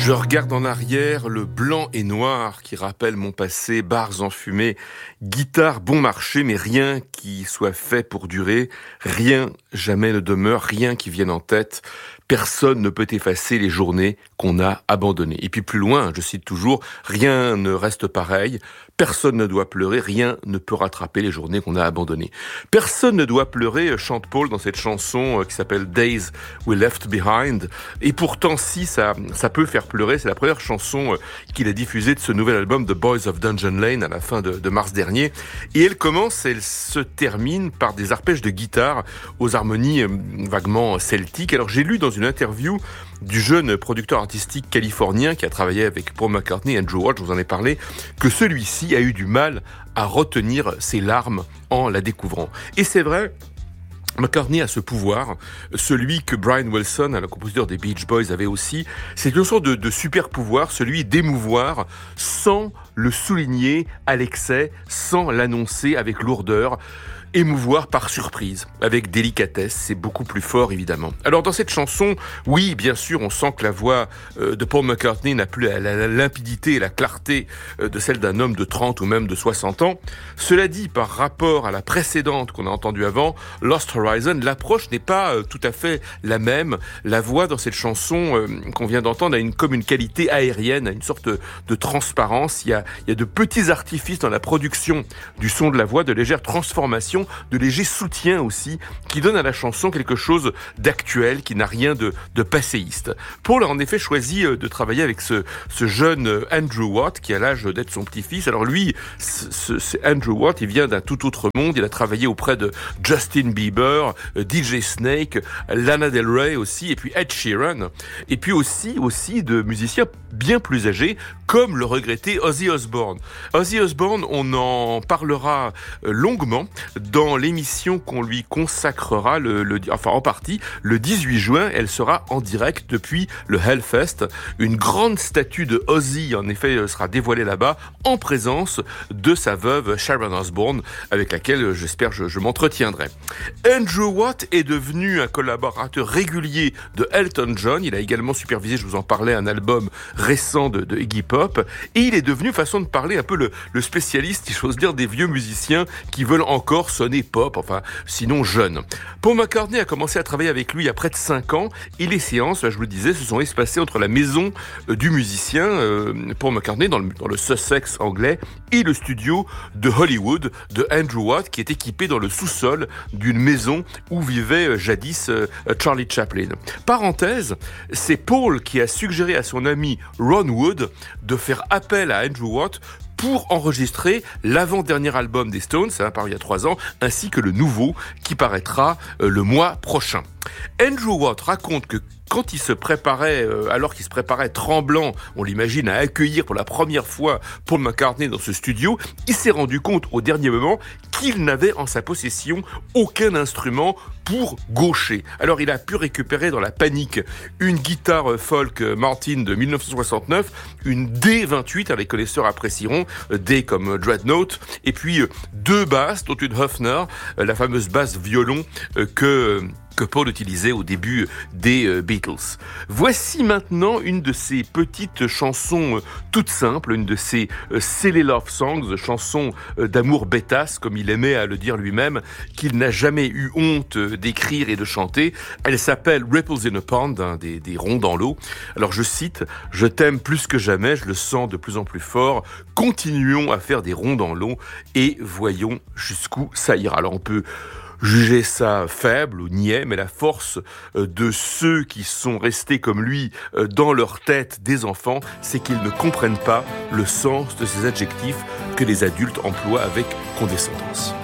Je regarde en arrière le blanc et noir qui rappelle mon passé, bars enfumés, guitare bon marché, mais rien qui soit fait pour durer, rien jamais ne demeure, rien qui vienne en tête. Personne ne peut effacer les journées qu'on a abandonnées. Et puis plus loin, je cite toujours, rien ne reste pareil, personne ne doit pleurer, rien ne peut rattraper les journées qu'on a abandonnées. Personne ne doit pleurer, chante Paul dans cette chanson qui s'appelle Days We Left Behind. Et pourtant, si ça peut faire pleurer, c'est la première chanson qu'il a diffusée de ce nouvel album The Boys of Dungeon Lane à la fin de mars dernier. Et elle se termine par des arpèges de guitare aux harmonies vaguement celtiques. Alors j'ai lu dans une interview du jeune producteur artistique californien qui a travaillé avec Paul McCartney et Andrew Watt, je vous en ai parlé, que celui-ci a eu du mal à retenir ses larmes en la découvrant. Et c'est vrai, McCartney a ce pouvoir, celui que Brian Wilson, le compositeur des Beach Boys, avait aussi. C'est une sorte de super pouvoir, celui d'émouvoir sans le souligner à l'excès, sans l'annoncer avec lourdeur. Émouvoir par surprise, avec délicatesse, c'est beaucoup plus fort évidemment. Alors dans cette chanson, oui, bien sûr, on sent que la voix de Paul McCartney n'a plus la limpidité et la clarté de celle d'un homme de 30 ou même de 60 ans. Cela dit, par rapport à la précédente qu'on a entendue avant, Lost Horizon, l'approche n'est pas tout à fait la même. La voix dans cette chanson qu'on vient d'entendre a comme une qualité aérienne, a une sorte de transparence. Il y a de petits artifices dans la production du son de la voix, de légères transformations, de léger soutien aussi, qui donne à la chanson quelque chose d'actuel, qui n'a rien de passéiste. Paul a en effet choisi de travailler avec ce jeune Andrew Watt, qui a l'âge d'être son petit-fils. Alors lui, c'est Andrew Watt, il vient d'un tout autre monde, il a travaillé auprès de Justin Bieber, DJ Snake, Lana Del Rey aussi, et puis Ed Sheeran, et puis aussi de musiciens bien plus âgés, comme le regretté Ozzy Osbourne. Ozzy Osbourne, on en parlera longuement dans l'émission qu'on lui consacrera, en partie, le 18 juin. Elle sera en direct depuis le Hellfest. Une grande statue de Ozzy, en effet, sera dévoilée là-bas, en présence de sa veuve Sharon Osbourne, avec laquelle, j'espère, je m'entretiendrai. Andrew Watt est devenu un collaborateur régulier de Elton John. Il a également supervisé, je vous en parlais, un album récent de Iggy Pop. Et il est devenu, façon de parler, un peu le spécialiste, si j'ose dire, des vieux musiciens qui veulent encore sonner pop, enfin, sinon jeune. Paul McCartney a commencé à travailler avec lui il y a près de 5 ans, et les séances, je vous le disais, se sont espacées entre la maison du musicien, Paul McCartney, dans le Sussex anglais, et le studio de Hollywood de Andrew Watt, qui est équipé dans le sous-sol d'une maison où vivait jadis Charlie Chaplin. Parenthèse, c'est Paul qui a suggéré à son ami Ron Wood de faire appel à Andrew Watt pour enregistrer l'avant-dernier album des Stones, ça a paru il y a 3 ans, ainsi que le nouveau qui paraîtra le mois prochain. Andrew Watt raconte que quand il se préparait, alors qu'il se préparait tremblant, on l'imagine, à accueillir pour la première fois Paul McCartney dans ce studio, il s'est rendu compte au dernier moment qu'il n'avait en sa possession aucun instrument pour gaucher. Alors il a pu récupérer dans la panique une guitare folk Martin de 1969, une D28, les connaisseurs apprécieront, D comme Dreadnought, et puis 2 basses, dont une Hofner, la fameuse basse violon que Paul utilisait au début des Beatles. Voici maintenant une de ces petites chansons toutes simples, une de ces silly love songs, chansons d'amour bêtasse, comme il aimait à le dire lui-même, qu'il n'a jamais eu honte d'écrire et de chanter. Elle s'appelle Ripples in a Pond, des ronds dans l'eau. Alors je cite, « Je t'aime plus que jamais, je le sens de plus en plus fort, continuons à faire des ronds dans l'eau et voyons jusqu'où ça ira. » Alors on peut juger ça faible ou niais, mais la force de ceux qui sont restés comme lui dans leur tête des enfants, c'est qu'ils ne comprennent pas le sens de ces adjectifs que les adultes emploient avec condescendance.